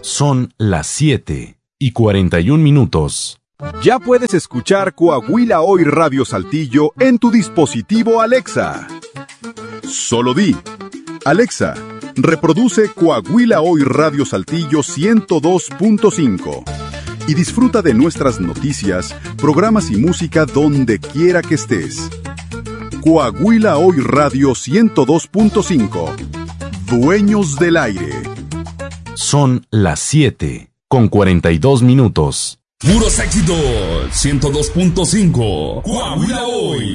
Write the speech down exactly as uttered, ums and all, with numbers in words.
Son las siete y cuarenta y un minutos. Ya puedes escuchar Coahuila Hoy Radio Saltillo en tu dispositivo Alexa. Solo di: Alexa, reproduce Coahuila Hoy Radio Saltillo ciento dos punto cinco y disfruta de nuestras noticias, programas y música donde quiera que estés. Coahuila Hoy Radio ciento dos punto cinco. Dueños del aire. Son las siete con cuarenta y dos minutos. Puros éxitos. ciento dos punto cinco. Coahuila Hoy.